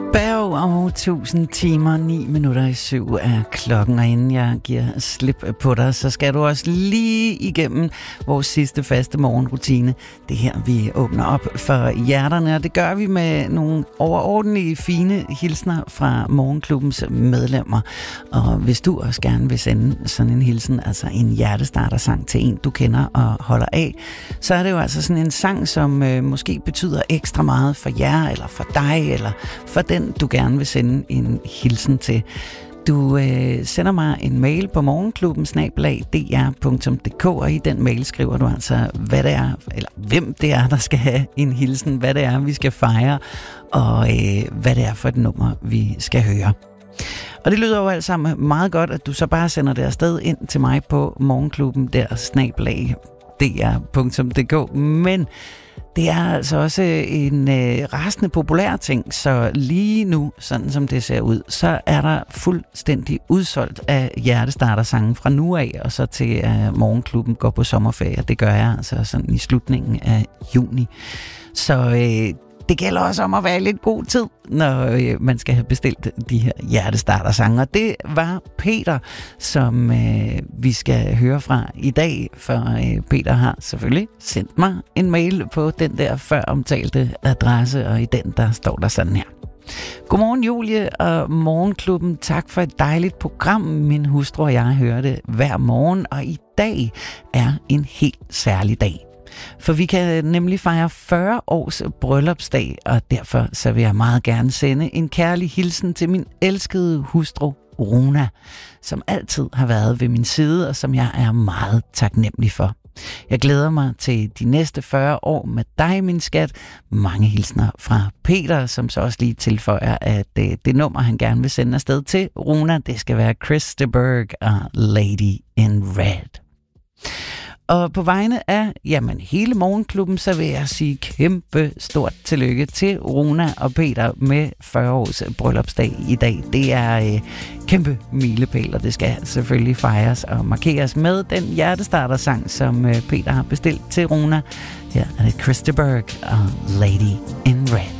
Berg og 1000 timer, 9 minutter i 7 er klokken, og inden jeg giver slip på dig, så skal du også lige igennem vores sidste faste morgenrutine. Det her, vi åbner op for hjerterne, og det gør vi med nogle overordentlige fine hilsner fra Morgenklubbens medlemmer. Og hvis du også gerne vil sende sådan en hilsen, altså en hjertestartersang til en, du kender og holder af, så er det jo altså sådan en sang, som måske betyder ekstra meget for jer, eller for dig, eller for den, du gerne vil sende en hilsen til. Du sender mig en mail på morgenklubben@dr.dk, og i den mail skriver du altså, hvad det er, eller hvem det er, der skal have en hilsen, hvad det er, vi skal fejre, og hvad det er for et nummer, vi skal høre. Og det lyder jo alt sammen meget godt, at du så bare sender det afsted ind til mig på morgenklubben der @dr.dk, men det er altså også en rasende populær ting, så lige nu, sådan som det ser ud, så er der fuldstændig udsolgt af hjertestartersange fra nu af, og så til Morgenklubben går på sommerferie. Det gør jeg altså sådan i slutningen af juni. Så det gælder også om at være lidt god tid, når man skal have bestilt de her hjertestartersange. Og det var Peter, som vi skal høre fra i dag, for Peter har selvfølgelig sendt mig en mail på den der før omtalte adresse, og i den der står der sådan her. Godmorgen Julie og Morgenklubben. Tak for et dejligt program. Min hustru og jeg hører det hver morgen, og i dag er en helt særlig dag. For vi kan nemlig fejre 40 års bryllupsdag, og derfor så vil jeg meget gerne sende en kærlig hilsen til min elskede hustru Runa, som altid har været ved min side, og som jeg er meget taknemmelig for. Jeg glæder mig til de næste 40 år med dig, min skat. Mange hilsner fra Peter, som så også lige tilføjer, at det nummer, han gerne vil sende afsted til Runa, det skal være Chris de Burgh og Lady in Red. Og på vegne af hele Morgenklubben, så vil jeg sige kæmpe stort tillykke til Runa og Peter med 40 års bryllupsdag i dag. Det er kæmpe milepæl, og det skal selvfølgelig fejres og markeres med den hjertestartersang, som Peter har bestilt til Runa. Her er det Chris de Burgh og Lady in Red.